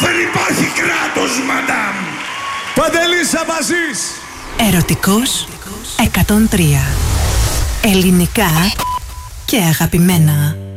Δεν υπάρχει κράτος, μαντάμ. Παντελής Αμπαζής. Ερωτικός 103. Ελληνικά και αγαπημένα.